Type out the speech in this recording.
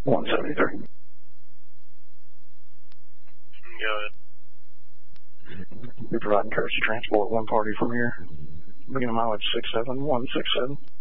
173. Go ahead. You're providing courtesy transport one party from here. Beginning mileage 67167.